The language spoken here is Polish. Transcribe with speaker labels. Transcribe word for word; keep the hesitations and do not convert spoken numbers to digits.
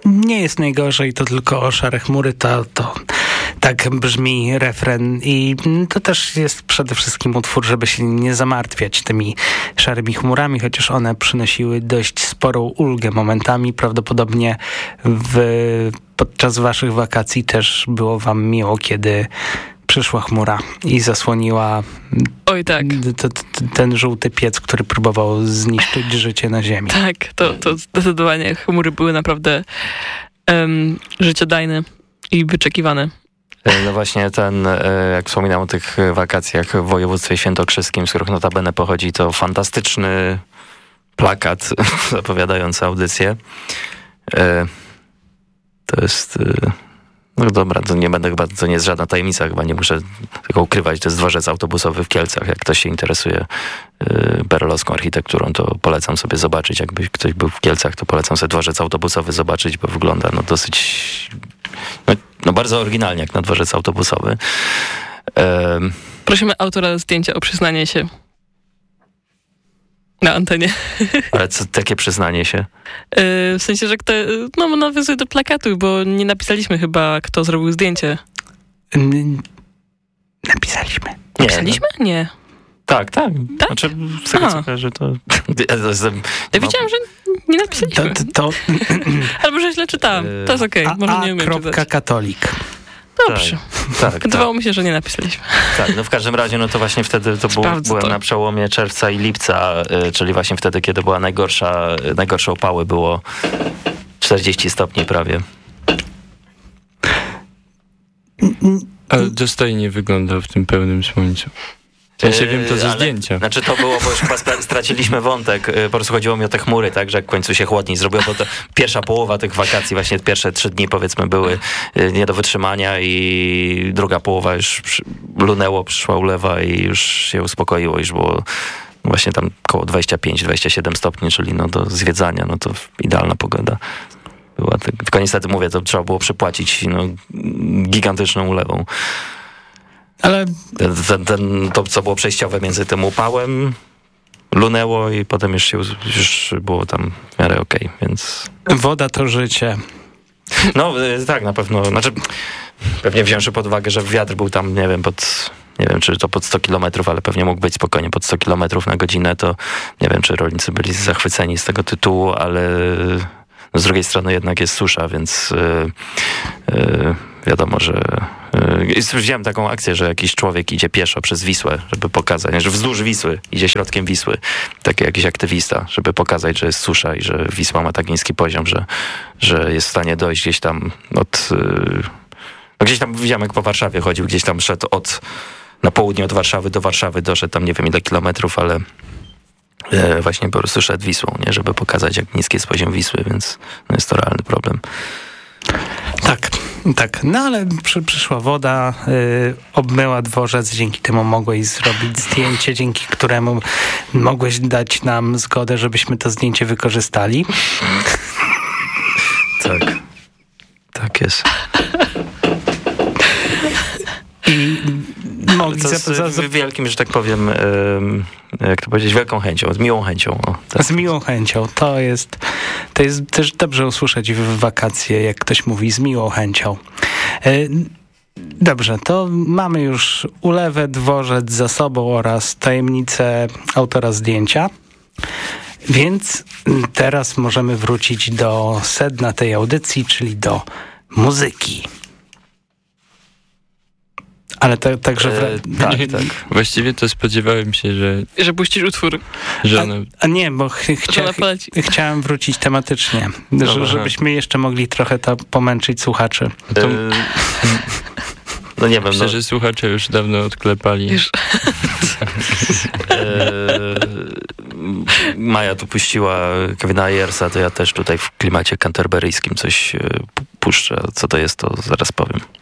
Speaker 1: nie jest najgorzej, to tylko szare chmury, to, to tak brzmi refren i to też jest przede wszystkim utwór, żeby się nie zamartwiać tymi szarymi chmurami, chociaż one przynosiły dość sporą ulgę momentami. Prawdopodobnie w, podczas waszych wakacji też było wam miło, kiedy przyszła chmura i zasłoniła
Speaker 2: Oj, tak.
Speaker 1: t, t, ten żółty piec, który próbował zniszczyć życie na ziemi.
Speaker 2: Tak, to, to zdecydowanie chmury były naprawdę um, życiodajne i wyczekiwane.
Speaker 3: No właśnie ten, jak wspominałem o tych wakacjach w województwie świętokrzyskim, z których notabene pochodzi, to fantastyczny plakat zapowiadający audycję. To jest... No dobra, to nie będę chyba, to nie jest żadna tajemnica, chyba nie muszę tego ukrywać. To jest dworzec autobusowy w Kielcach. Jak ktoś się interesuje y, perelowską architekturą, to polecam sobie zobaczyć. Jakby ktoś był w Kielcach, to polecam sobie dworzec autobusowy zobaczyć, bo wygląda no dosyć, no, no bardzo oryginalnie jak na dworzec autobusowy. Um,
Speaker 2: Prosimy autora zdjęcia o przyznanie się na antenie.
Speaker 3: Ale co, takie przyznanie się?
Speaker 2: Yy, w sensie, że kto, no nawiązuje do plakatu, bo nie napisaliśmy chyba, kto zrobił zdjęcie.
Speaker 1: N- napisaliśmy.
Speaker 3: Nie,
Speaker 2: Napisaliśmy?
Speaker 3: no.
Speaker 2: Nie.
Speaker 3: Tak, tak.
Speaker 2: Tak?
Speaker 3: Znaczy, z tego co kojarzę, to...
Speaker 2: Ja wiedziałam, że nie napisaliśmy.
Speaker 1: To, to, to
Speaker 2: Albo że źle czytałam. To jest okej. Okay. Może nie umiem czytać.
Speaker 1: Katolik.
Speaker 2: Dobrze.
Speaker 3: Tak, tak,
Speaker 2: Wydawało
Speaker 3: tak.
Speaker 2: mi się, że nie napisaliśmy.
Speaker 3: Tak, no w każdym razie, no to właśnie wtedy to był, byłem
Speaker 2: to.
Speaker 3: na przełomie czerwca i lipca, y, czyli właśnie wtedy, kiedy była najgorsza, y, najgorsze opały, było czterdzieści stopni prawie.
Speaker 4: Ale dostojnie wyglądał w tym pełnym słońcu. W sensie wiem to ze
Speaker 3: Ale,
Speaker 4: zdjęcia.
Speaker 3: Znaczy to było, bo już chyba spra- straciliśmy wątek. Y, Po prostu chodziło mi o te chmury, tak, że jak w końcu się chłodniej zrobiło, bo to pierwsza połowa tych wakacji, właśnie pierwsze trzy dni powiedzmy były y, nie do wytrzymania i druga połowa już przy, lunęło, przyszła ulewa i już się uspokoiło, już było właśnie tam koło dwadzieścia pięć dwadzieścia siedem stopni, czyli no do zwiedzania, no to idealna pogoda była. Tylko niestety mówię, to trzeba było przepłacić no, gigantyczną ulewą.
Speaker 1: Ale
Speaker 3: Ten, ten, ten, to, co było przejściowe między tym upałem, lunęło i potem już, się, już było tam w miarę okej, okay, więc...
Speaker 1: woda to życie.
Speaker 3: No tak, na pewno. Znaczy, pewnie wziąwszy pod uwagę, że wiatr był tam, nie wiem, pod... Nie wiem, czy to pod sto kilometrów, ale pewnie mógł być spokojnie pod sto kilometrów na godzinę, to nie wiem, czy rolnicy byli zachwyceni z tego tytułu, ale no, z drugiej strony jednak jest susza, więc yy, yy, wiadomo, że... Yy, widziałem taką akcję, że jakiś człowiek idzie pieszo przez Wisłę, żeby pokazać, że wzdłuż Wisły, idzie środkiem Wisły, taki jakiś aktywista, żeby pokazać, że jest susza i że Wisła ma tak niski poziom, że, że jest w stanie dojść gdzieś tam od... Yy, no gdzieś tam widziałem, jak po Warszawie chodził, gdzieś tam szedł od... na południe od Warszawy do Warszawy, doszedł tam nie wiem ile kilometrów, ale e, właśnie po prostu szedł Wisłą, nie, żeby pokazać, jak niski jest poziom Wisły, więc no jest to realny problem.
Speaker 1: Tak, tak. No ale przy, przyszła woda, y, obmyła dworzec, dzięki temu mogłeś zrobić zdjęcie, dzięki któremu mogłeś dać nam zgodę, żebyśmy to zdjęcie wykorzystali.
Speaker 3: Tak. Tak jest.
Speaker 1: I mogli
Speaker 3: To
Speaker 1: za,
Speaker 3: z
Speaker 1: za, za,
Speaker 3: wielkim, że tak powiem, ym, jak to powiedzieć, wielką chęcią, z miłą chęcią. O, tak.
Speaker 1: z miłą chęcią. To jest, to jest też dobrze usłyszeć w wakacje, jak ktoś mówi z miłą chęcią. Y, Dobrze, to mamy już ulewę, dworzec za sobą oraz tajemnicę autora zdjęcia. Więc teraz możemy wrócić do sedna tej audycji, czyli do muzyki. Ale te, także... W...
Speaker 3: E, tak, tak.
Speaker 4: Właściwie to spodziewałem się, że...
Speaker 2: Że puścisz utwór.
Speaker 4: że ona...
Speaker 1: a, a nie, bo ch chcia ch chciałem wrócić tematycznie, że, żebyśmy jeszcze mogli trochę to pomęczyć słuchaczy.
Speaker 3: To... No nie wiem.
Speaker 4: Myślę,
Speaker 3: no...
Speaker 4: że słuchacze już dawno odklepali. Już.
Speaker 3: Maja tu puściła Kevina Ayersa, to ja też tutaj w klimacie canterburyjskim coś puszczę. Co to jest, to zaraz powiem.